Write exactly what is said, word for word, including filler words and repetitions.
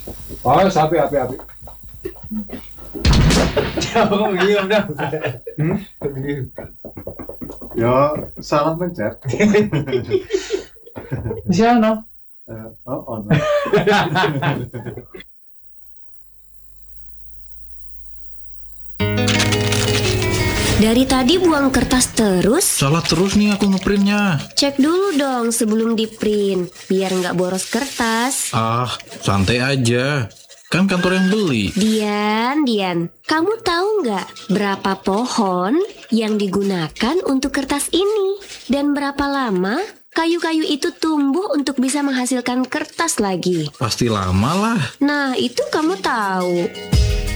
Oh, sapi, api, api. Jangan diam dah. Hmm? Ya, salah mencet. Siapa? Eh, oh, on. Dari tadi buang kertas terus. Salah terus nih aku ngeprintnya. Cek dulu dong sebelum di-print, biar nggak boros kertas. Ah, santai aja. Kan kantor yang beli. Dian, Dian, kamu tahu nggak berapa pohon yang digunakan untuk kertas ini? Dan berapa lama kayu-kayu itu tumbuh untuk bisa menghasilkan kertas lagi? Pasti lama lah. Nah, itu kamu tahu.